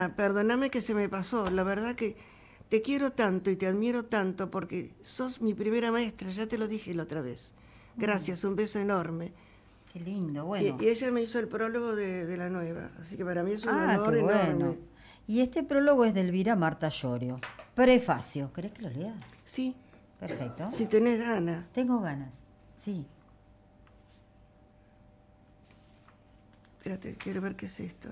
Perdóname que se me pasó, la verdad que te quiero tanto y te admiro tanto porque sos mi primera maestra, ya te lo dije la otra vez. Gracias, un beso enorme. Qué lindo, bueno. Y ella me hizo el prólogo de la nueva, así que para mí es un Ah, qué honor bueno. enorme. Y este prólogo es de Elvira Marta Llorio. Prefacio. ¿Querés que lo lea? Sí, Perfecto. si tenés ganas. Tengo ganas. Sí. Espérate, quiero ver qué es esto.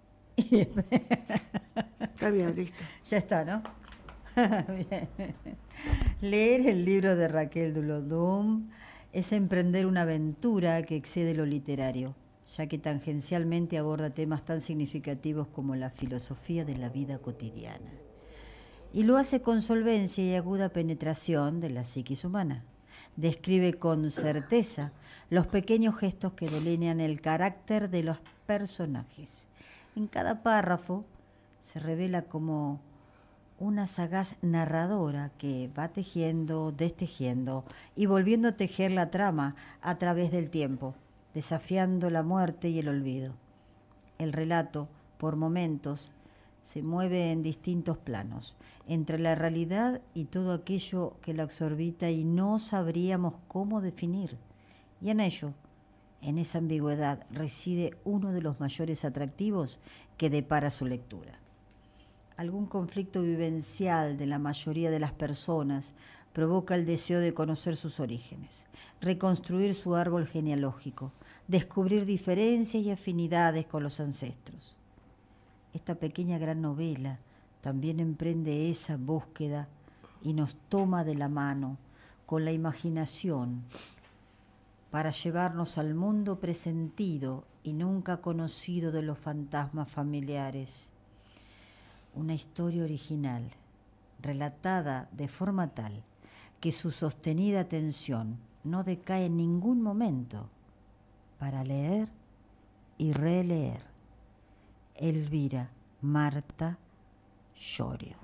Está bien, listo. Ya está, ¿no? Bien. Leer el libro de Raquel Dulodum es emprender una aventura que excede lo literario, ya que tangencialmente aborda temas tan significativos como la filosofía de la vida cotidiana. Y lo hace con solvencia y aguda penetración de la psiquis humana. Describe con certeza los pequeños gestos que delinean el carácter de los personajes. En cada párrafo se revela como una sagaz narradora que va tejiendo, destejiendo y volviendo a tejer la trama a través del tiempo, desafiando la muerte y el olvido. El relato, por momentos, se mueve en distintos planos, entre la realidad y todo aquello que la absorbita y no sabríamos cómo definir. Y en ello, en esa ambigüedad, reside uno de los mayores atractivos que depara su lectura. Algún conflicto vivencial de la mayoría de las personas provoca el deseo de conocer sus orígenes, reconstruir su árbol genealógico, descubrir diferencias y afinidades con los ancestros. Esta pequeña gran novela también emprende esa búsqueda y nos toma de la mano con la imaginación para llevarnos al mundo presentido y nunca conocido de los fantasmas familiares. Una historia original, relatada de forma tal que su sostenida atención no decae en ningún momento para leer y releer. Elvira Marta Llorio.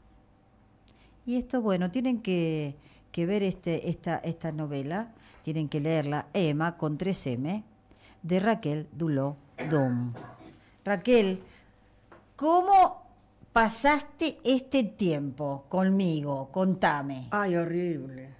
Y esto, bueno, tienen que ver esta novela, tienen que leerla, Emma, con 3M, de Raquel Dulodum. Raquel, ¿cómo pasaste este tiempo conmigo? Contame. Ay, horrible.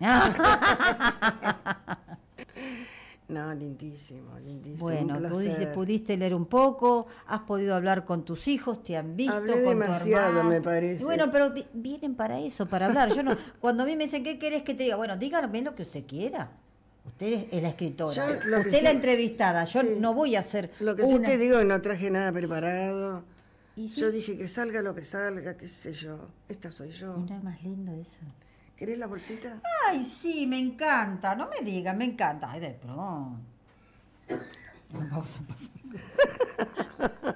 No, lindísimo, lindísimo, un Bueno, placer. pudiste leer un poco, has podido hablar con tus hijos, te han Hablé visto, con tu demasiado, hermano. me Y parece. bueno, pero vienen para eso, para hablar. Yo no, cuando a mí me dicen, ¿qué querés que te diga? Bueno, díganme lo que usted quiera. Usted es la Yo escritora, lo que usted es la sí, entrevistada. Yo sí, no voy a hacer lo que sí te una. digo, no traje nada preparado. ¿Y Yo sí? dije que salga lo que salga, qué sé yo. Esta soy ¿Y yo. no es más lindo eso? ¿Querés la bolsita? Ay, sí, me encanta. No me digan, me encanta. Ay, de pronto. Vamos a pasar.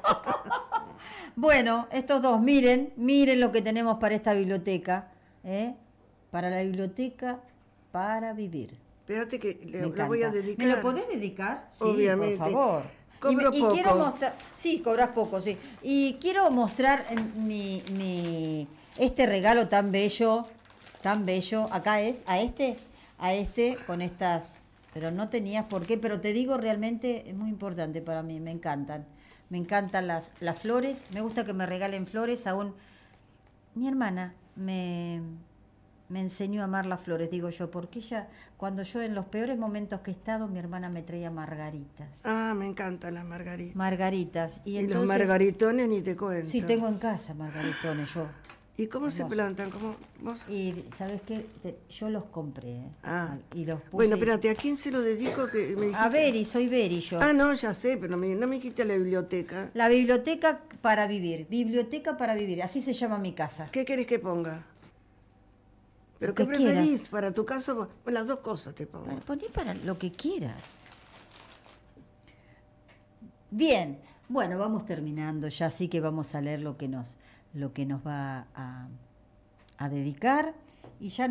Bueno, estos dos, miren lo que tenemos para esta biblioteca, ¿eh? Para la biblioteca para vivir. Espérate que Me la voy a encanta. ¿Me lo dedicar. podés dedicar? Sí, por Obviamente. favor. Cobro Y quiero poco. mostrar, sí, cobras poco, sí. Y quiero mostrar este regalo tan bello. Acá es, a este, con estas, pero no tenías por qué, pero te digo realmente es muy importante para mí, me encantan. Me encantan las flores, me gusta que me regalen flores, aún mi hermana me enseñó a amar las flores, digo yo, porque ella, cuando yo en los peores momentos que he estado, mi hermana me traía margaritas. Ah, me encantan las margaritas. Margaritas. Y Y los entonces, margaritones ni te sí, cuento. tengo en casa margaritones yo. ¿Y cómo se Hermoso. plantan? ¿Cómo vos? Y, ¿sabes qué? Yo los compré, ¿eh? Ah. Y los puse. Bueno, espérate, ¿a quién se lo dedico que me A dijiste? Beri, soy Beri yo. Ah, no, ya sé, pero no me dijiste a la biblioteca. La biblioteca para vivir. Biblioteca para vivir. Así se llama mi casa. ¿Qué querés que ponga? ¿Pero Lo qué que quieras. preferís? Para tu caso, bueno, las dos cosas te pongo. Poné para lo que quieras. Bien, bueno, vamos terminando ya, así que vamos a leer lo que nos va a dedicar y ya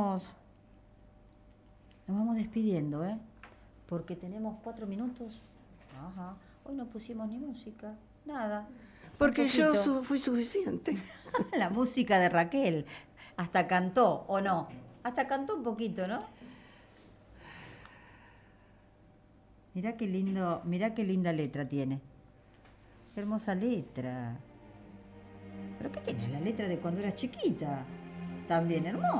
nos vamos despidiendo, ¿eh? Porque tenemos 4 minutos. Ajá. Hoy no pusimos ni música, nada. Porque Un yo poquito. fui suficiente. La música de Raquel, hasta cantó, ¿o no? Hasta cantó un poquito, ¿no? Mirá qué linda letra tiene. Qué hermosa letra. ¿Pero qué tenés? La letra de cuando eras chiquita. También hermosa.